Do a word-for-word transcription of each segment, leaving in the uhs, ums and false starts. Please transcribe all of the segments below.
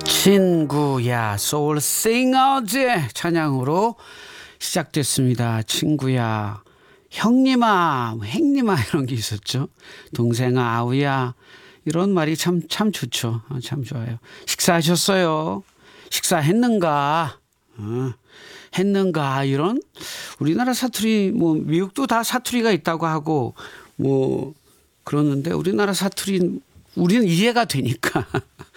친구야 소울 싱어즈 찬양으로 시작됐습니다. 친구야, 형님아, 행님아 이런 게 있었죠. 동생아, 아우야 이런 말이 참, 참 좋죠. 참 좋아요. 식사하셨어요? 식사했는가? 어, 했는가? 이런 우리나라 사투리, 뭐 미국도 다 사투리가 있다고 하고 뭐 그러는데 우리나라 사투리 우리는 이해가 되니까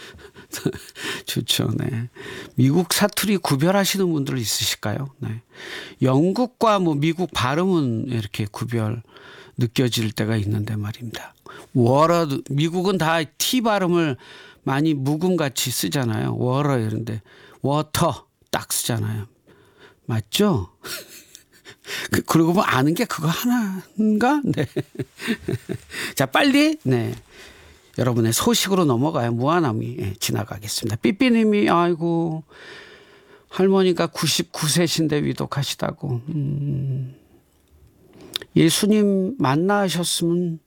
좋죠. 네. 미국 사투리 구별하시는 분들 있으실까요? 네. 영국과 뭐 미국 발음은 이렇게 구별 느껴질 때가 있는데 말입니다. 워러, 미국은 다 T 발음을 많이 묵음같이 쓰잖아요. 워러 이런데 워터 딱 쓰잖아요. 맞죠? 그, 그러고 보면 아는 게 그거 하나인가? 네. 자, 빨리, 네. 여러분의 소식으로 넘어가야 무한함이 예, 지나가겠습니다. 삐삐님이 아이고 할머니가 구십구 세신데 위독하시다고. 음, 예수님 만나셨으면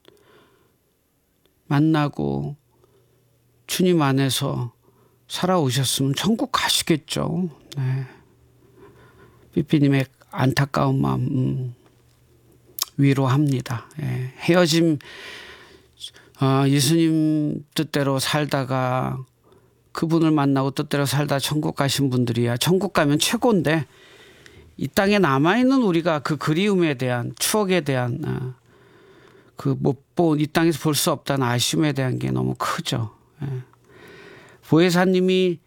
만나고 주님 안에서 살아오셨으면 천국 가시겠죠. 네. 삐삐님의 안타까운 마음 음, 위로합니다. 예, 헤어짐 아, 예수님 뜻대로 살다가 그분을 만나고 뜻대로 살다 천국 가신 분들이야 천국 가면 최고인데 이 땅에 남아있는 우리가 그 그리움에 대한 추억에 대한 아, 그 못 본 이 땅에서 볼 수 없다는 아쉬움에 대한 게 너무 크죠. 예. 보혜사님이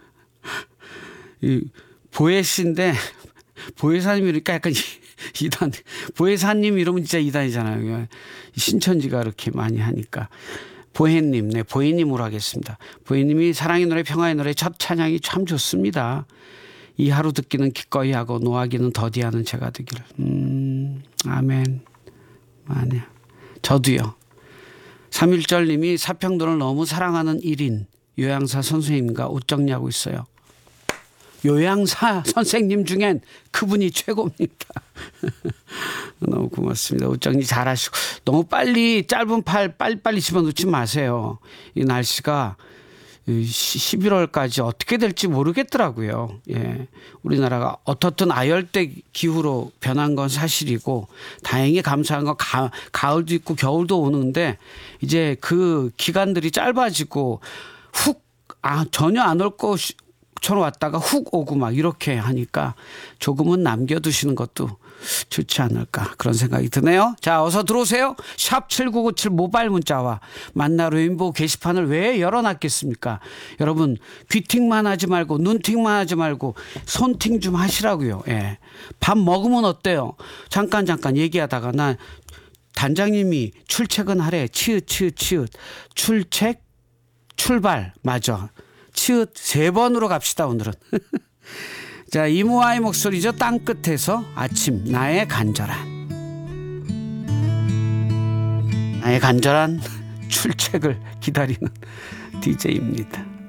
이 보혜씨인데 보혜사님이니까 약간 이단, 보혜사님 이러면 진짜 이단이잖아요. 신천지가 그렇게 많이 하니까. 보혜님, 네, 보혜님으로 하겠습니다. 보혜님이 사랑의 노래, 평화의 노래 첫 찬양이 참 좋습니다. 이 하루 듣기는 기꺼이 하고 노하기는 더디하는 제가 되기를. 음, 아멘. 아니야. 저도요. 삼일절님이 사평돈을 너무 사랑하는 일인 요양사 선생님과 옷 정리하고 있어요. 요양사 선생님 중엔 그분이 최고입니다. 너무 고맙습니다. 옷 정리 잘하시고 너무 빨리 짧은 팔 빨리빨리 집어넣지 마세요. 이 날씨가 십일월까지 어떻게 될지 모르겠더라고요. 예. 우리나라가 어떻든 아열대 기후로 변한 건 사실이고 다행히 감사한 건 가, 가을도 있고 겨울도 오는데 이제 그 기간들이 짧아지고 훅 아, 전혀 안 올 것이 처럼 왔다가 훅 오고 막 이렇게 하니까 조금은 남겨두시는 것도 좋지 않을까 그런 생각이 드네요. 자, 어서 들어오세요. 샵 칠구구칠 모바일 문자와 만나 레인보우 게시판을 왜 열어놨겠습니까? 여러분 귀팅만 하지 말고 눈팅만 하지 말고 손팅 좀 하시라고요. 예. 밥 먹으면 어때요? 잠깐 잠깐 얘기하다가 나 단장님이 출첵은 하래. 치읓 치읓 치읓 출첵 출발 맞아. 치읓 세 번으로 갑시다 오늘은. 자, 이모아의 목소리죠. 땅끝에서 아침 나의 간절한 나의 간절한 출첵을 기다리는 디제이입니다.